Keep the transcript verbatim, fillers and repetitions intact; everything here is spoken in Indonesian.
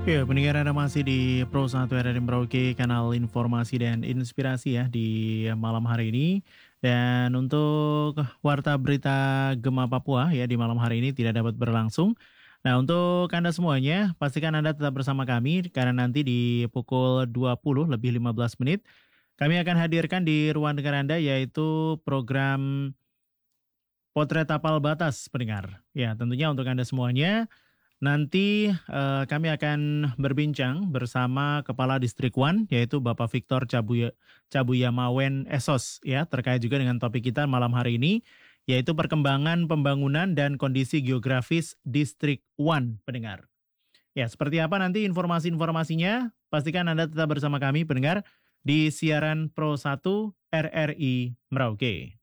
Ya, pendengar Anda masih di Pro satu R R I Merauke, kanal informasi dan inspirasi ya di malam hari ini. Dan untuk Warta Berita Gema Papua ya di malam hari ini tidak dapat berlangsung. Nah, untuk Anda semuanya, pastikan Anda tetap bersama kami karena nanti di pukul dua puluh lebih lima belas menit kami akan hadirkan di ruang dengar Anda yaitu program Potret Tapal Batas pendengar. Ya, tentunya untuk Anda semuanya. Nanti eh, kami akan berbincang bersama Kepala Distrik One yaitu Bapak Victor Cabuya, Cabuyamawen Esos ya terkait juga dengan topik kita malam hari ini yaitu perkembangan pembangunan dan kondisi geografis Distrik One pendengar. Ya, seperti apa nanti informasi-informasinya? Pastikan Anda tetap bersama kami pendengar di siaran Pro satu R R I Merauke.